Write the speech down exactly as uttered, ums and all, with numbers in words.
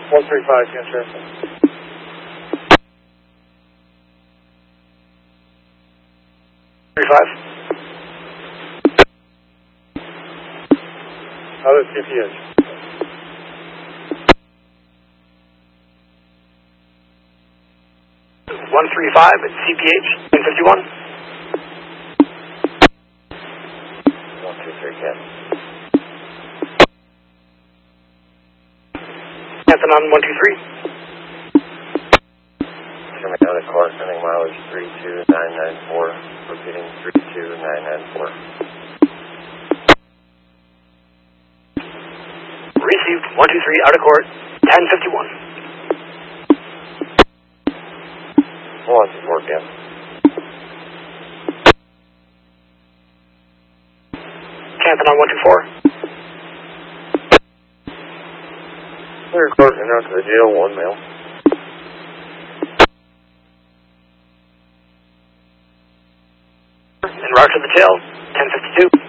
one three five, yes, sir. three five. Other C P H. one three five at C P H, ten fifty-one. one two three, ten. Captain on one two three. Coming out of court, sending mileage three two nine nine four, repeating three two nine nine four. Received, one two three, out of court, ten fifty-one. one two four, yeah. Captain on one two four. Clear court and out to the jail, one male. En route to the jail, ten fifty-two.